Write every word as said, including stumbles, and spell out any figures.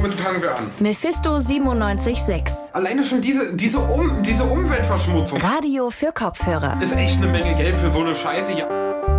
womit fangen wir an? Mephisto siebenundneunzig Komma sechs. Alleine schon diese, diese, um, diese Umweltverschmutzung. Radio für Kopfhörer. Ist echt eine Menge Geld für so eine Scheiße hier.